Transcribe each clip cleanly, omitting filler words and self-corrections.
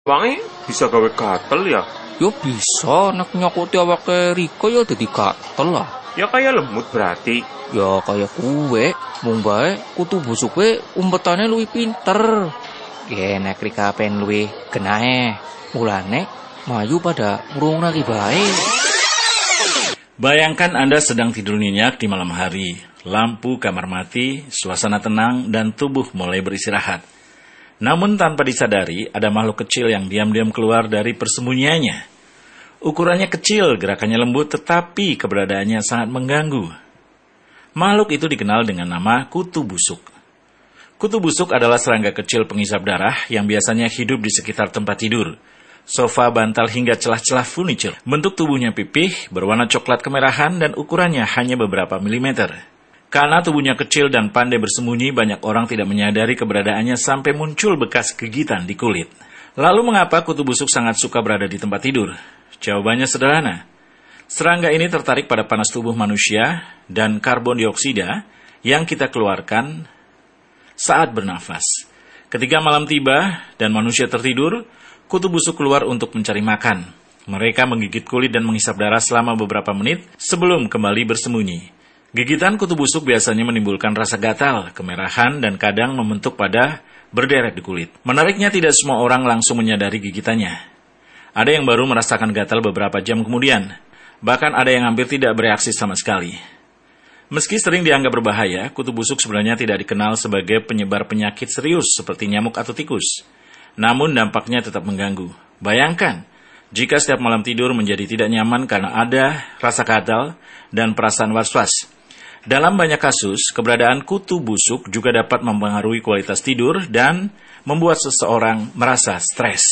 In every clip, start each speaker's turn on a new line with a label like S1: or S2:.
S1: Wangi bisa gawe gatel ya?
S2: Yo bisa, nek nyakuti awake Riko yo dadi gatel lah.
S1: Ya kayak lemut berarti.
S2: Ya kaya kuwe, mung bae kutu busuke umpetane luwih pinter. Nek Rika pen luwih genahe. Mulane mayu pada urung lagi bae.
S3: Bayangkan Anda sedang tidur nyenyak di malam hari. Lampu kamar mati, suasana tenang, dan tubuh mulai beristirahat. Namun tanpa disadari, ada makhluk kecil yang diam-diam keluar dari persembunyiannya. Ukurannya kecil, gerakannya lembut, tetapi keberadaannya sangat mengganggu. Makhluk itu dikenal dengan nama kutu busuk. Kutu busuk adalah serangga kecil pengisap darah yang biasanya hidup di sekitar tempat tidur, sofa, bantal, hingga celah-celah furniture. Bentuk tubuhnya pipih, berwarna coklat kemerahan, dan ukurannya hanya beberapa milimeter. Karena tubuhnya kecil dan pandai bersembunyi, banyak orang tidak menyadari keberadaannya sampai muncul bekas gigitan di kulit. Lalu mengapa kutu busuk sangat suka berada di tempat tidur? Jawabannya sederhana. Serangga ini tertarik pada panas tubuh manusia dan karbon dioksida yang kita keluarkan saat bernafas. Ketika malam tiba dan manusia tertidur, kutu busuk keluar untuk mencari makan. Mereka menggigit kulit dan menghisap darah selama beberapa menit sebelum kembali bersembunyi. Gigitan kutu busuk biasanya menimbulkan rasa gatal, kemerahan, dan kadang membentuk pada berderet di kulit. Menariknya, tidak semua orang langsung menyadari gigitannya. Ada yang baru merasakan gatal beberapa jam kemudian. Bahkan ada yang hampir tidak bereaksi sama sekali. Meski sering dianggap berbahaya, kutu busuk sebenarnya tidak dikenal sebagai penyebar penyakit serius seperti nyamuk atau tikus. Namun dampaknya tetap mengganggu. Bayangkan, jika setiap malam tidur menjadi tidak nyaman karena ada rasa gatal dan perasaan was-was. Dalam banyak kasus, keberadaan kutu busuk juga dapat mempengaruhi kualitas tidur dan membuat seseorang merasa stres.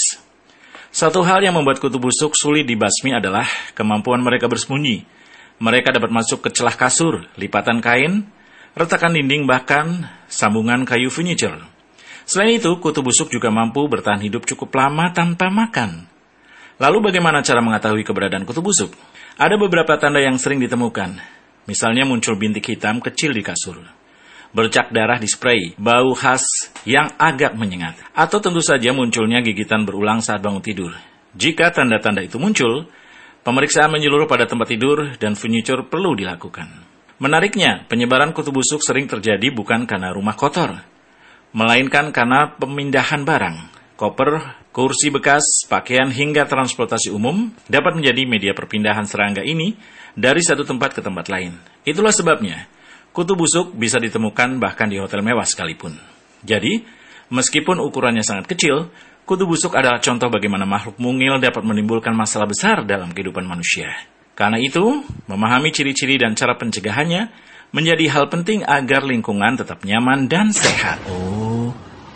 S3: Satu hal yang membuat kutu busuk sulit dibasmi adalah kemampuan mereka bersembunyi. Mereka dapat masuk ke celah kasur, lipatan kain, retakan dinding, bahkan sambungan kayu furniture. Selain itu, kutu busuk juga mampu bertahan hidup cukup lama tanpa makan. Lalu bagaimana cara mengetahui keberadaan kutu busuk? Ada beberapa tanda yang sering ditemukan. Misalnya muncul bintik hitam kecil di kasur, bercak darah di spray, bau khas yang agak menyengat, atau tentu saja munculnya gigitan berulang saat bangun tidur. Jika tanda-tanda itu muncul, pemeriksaan menyeluruh pada tempat tidur dan furniture perlu dilakukan. Menariknya, penyebaran kutu busuk sering terjadi bukan karena rumah kotor, melainkan karena pemindahan barang. Koper, kursi bekas, pakaian, hingga transportasi umum dapat menjadi media perpindahan serangga ini dari satu tempat ke tempat lain. Itulah sebabnya, kutu busuk bisa ditemukan bahkan di hotel mewah sekalipun. Jadi, meskipun ukurannya sangat kecil, kutu busuk adalah contoh bagaimana makhluk mungil dapat menimbulkan masalah besar dalam kehidupan manusia. Karena itu, memahami ciri-ciri dan cara pencegahannya menjadi hal penting agar lingkungan tetap nyaman dan sehat.
S4: Oh,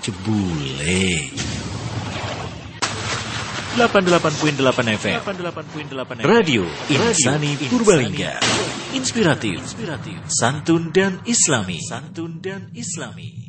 S4: jebule. 88.8 FM Radio Insani Purbalingga. Inspiratif, santun dan islami.